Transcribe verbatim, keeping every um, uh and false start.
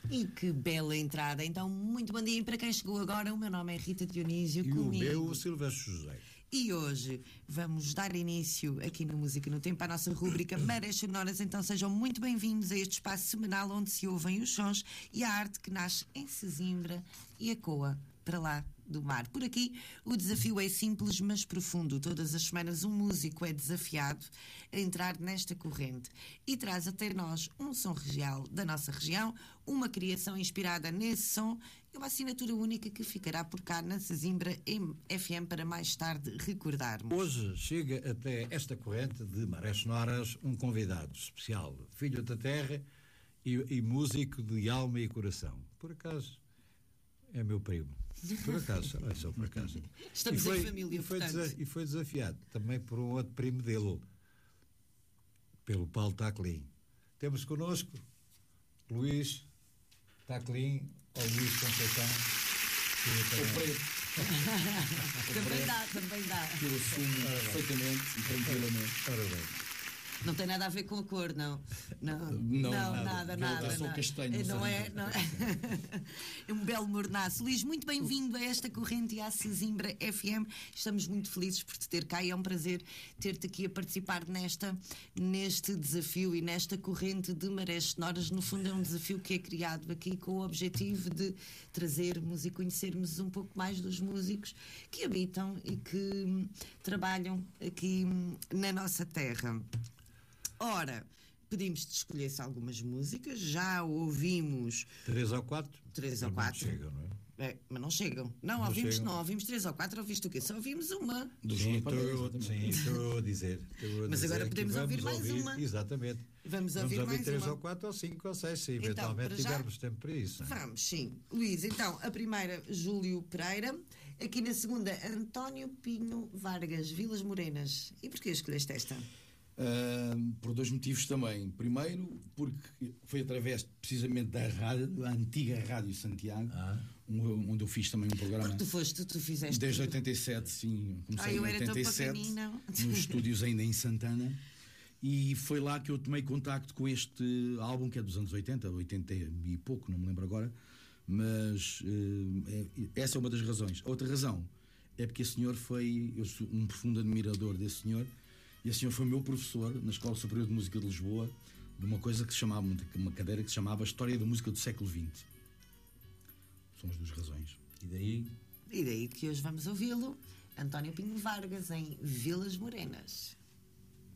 E que bela entrada. Então, muito bom dia. E para quem chegou agora, o meu nome é Rita Dionísio. E comigo. o meu, Silvestre José. E hoje vamos dar início aqui no Música no Tempo à nossa rúbrica Marés Sonoras. Então sejam muito bem-vindos a este espaço semanal onde se ouvem os sons e a arte que nasce em Sesimbra e ecoa para lá do mar. Por aqui o desafio é simples, mas profundo. Todas as semanas um músico é desafiado a entrar nesta corrente e traz até nós um som regial da nossa região, uma criação inspirada nesse som e uma assinatura única que ficará por cá na Sesimbra F M para mais tarde recordarmos. Hoje chega até esta corrente de Marés Sonoras um convidado especial, filho da terra e, e músico de alma e coração. Por acaso é meu primo. Por acaso, é só por acaso. Estamos foi, em família, e foi, portanto. e foi desafiado também por um outro primo dele, pelo Paulo Taclin. Temos connosco Luís Taclin ou Luís Conceição. O preto. Também dá, também dá. Que eu assumo perfeitamente e tranquilamente. Ora bem. Não tem nada a ver com a cor, não. Não, Não, não nada. nada, Eu nada. sou não. castanho, Não sabe? é? Não. É um belo mornaço. Luís, muito bem-vindo a esta corrente e à Sesimbra F M. Estamos muito felizes por te ter cá e é um prazer ter-te aqui a participar nesta, neste desafio e nesta corrente de Marés Sonoras. No fundo é um desafio que é criado aqui com o objetivo de trazermos e conhecermos um pouco mais dos músicos que habitam e que hum, trabalham aqui hum, na nossa terra. Ora, pedimos-te escolhesse algumas músicas, já ouvimos Três ou quatro? três ou Não quatro. chegam, não é? É, mas não chegam. Não, Não ouvimos, chegam. não ouvimos três ou quatro, ouviste o quê? Só ouvimos uma. Dos Sim, Lampadeiros, estou, exatamente. sim, estou a dizer. Estou a Mas dizer agora que podemos vamos ouvir mais uma. Exatamente. Vamos ouvir mais três uma. ou quatro ou cinco ou seis, se Então, eventualmente para já- tivermos tempo para isso. não é? Vamos, sim. Luís, então, a primeira, Júlio Pereira. Aqui na segunda, António Pinho Vargas, Vilas Morenas. E porquê escolheste esta? Uh, por dois motivos também. Primeiro, porque foi através precisamente da rádio, da antiga Rádio Santiago, Ah. um- onde eu fiz também um programa. Porque tu foste, tu fizeste. Desde oitenta e sete, sim. Comecei Ah, eu em era tão oitenta e sete, pequenina. nos estúdios ainda em Santana. E foi lá que eu tomei contacto com este álbum que é dos anos oitenta, oitenta e pouco, não me lembro agora. Mas uh, é- essa é uma das razões. A outra razão é porque esse senhor foi. Eu sou um profundo admirador desse senhor. E esse senhor foi meu professor na Escola Superior de Música de Lisboa, de uma coisa que se chamava, uma cadeira que se chamava História da Música do século vinte. São as duas razões. E daí, E daí que hoje vamos ouvi-lo, António Pinho Vargas, em Vilas Morenas.